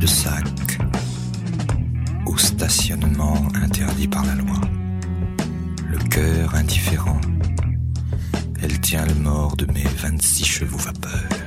sac, au stationnement interdit par la loi. Le cœur indifférent, elle tient le mort de mes 26 chevaux vapeur.